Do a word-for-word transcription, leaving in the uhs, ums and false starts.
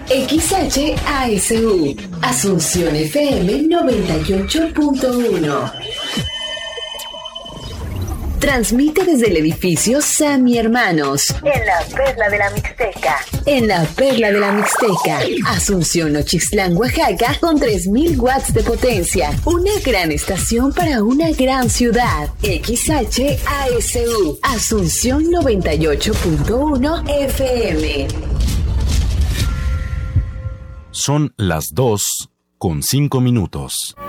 X H A S U, Asunción F M noventa y ocho punto uno. Transmite desde el edificio Sammy Hermanos, en la Perla de la Mixteca. En la Perla de la Mixteca, Asunción Ochitlán, Oaxaca, con tres mil watts de potencia. Una gran estación para una gran ciudad. X H A S U, Asunción noventa y ocho punto uno F M. Son las dos con cinco minutos.